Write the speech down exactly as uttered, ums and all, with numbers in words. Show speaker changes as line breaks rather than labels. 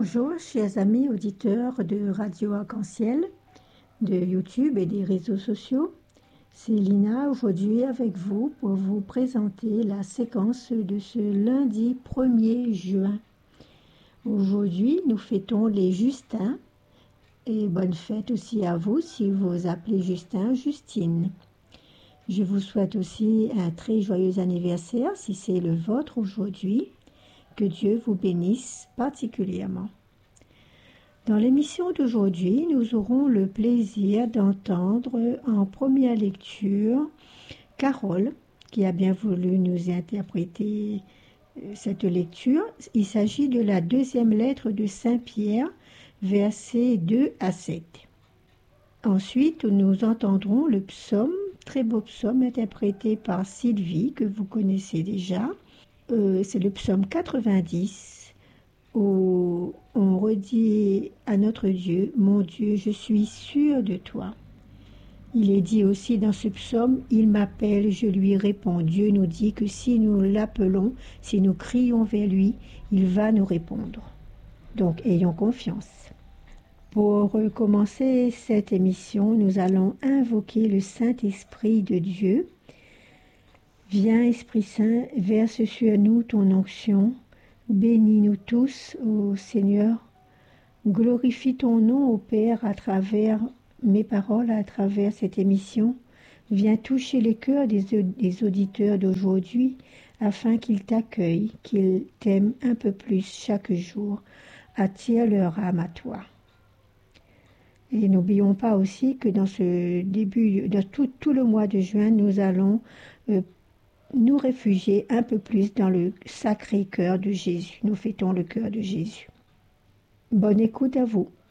Bonjour, chers amis auditeurs de Radio Arc-en-Ciel, de YouTube et des réseaux sociaux. C'est Lina aujourd'hui avec vous pour vous présenter la séquence de ce lundi premier juin. Aujourd'hui, nous fêtons les Justins et bonne fête aussi à vous si vous appelez Justin, Justine. Je vous souhaite aussi un très joyeux anniversaire si c'est le vôtre aujourd'hui. Que Dieu vous bénisse particulièrement. Dans l'émission d'aujourd'hui, nous aurons le plaisir d'entendre en première lecture Carole, qui a bien voulu nous interpréter cette lecture. Il s'agit de la deuxième lettre de Saint Pierre, versets deux à sept. Ensuite, nous entendrons le psaume, très beau psaume interprété par Sylvie, que vous connaissez déjà. Euh, c'est le psaume quatre-vingt-dix, où on redit à notre Dieu, « Mon Dieu, je suis sûr de toi ». Il est dit aussi dans ce psaume, « Il m'appelle, je lui réponds ». Dieu nous dit que si nous l'appelons, si nous crions vers lui, il va nous répondre. Donc, ayons confiance. Pour commencer cette émission, nous allons invoquer le Saint-Esprit de Dieu. Viens, Esprit Saint, verse sur nous ton onction. Bénis-nous tous, ô Seigneur. Glorifie ton nom, ô Père, à travers mes paroles, à travers cette émission. Viens toucher les cœurs des auditeurs d'aujourd'hui, afin qu'ils t'accueillent, qu'ils t'aiment un peu plus chaque jour. Attire leur âme à toi. Et n'oublions pas aussi que dans ce début, dans tout, tout le mois de juin, nous allons euh, nous réfugier un peu plus dans le sacré cœur de Jésus. Nous fêtons le cœur de Jésus. Bonne écoute à vous.